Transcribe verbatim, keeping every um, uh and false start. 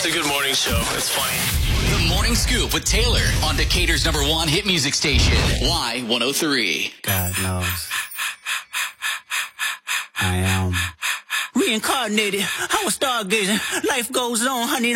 It's a good morning show. It's funny. The Morning Scoop with Taylor on Decatur's number one hit music station, Y one oh three. God knows. I am reincarnated. I was stargazing. Life goes on, honey.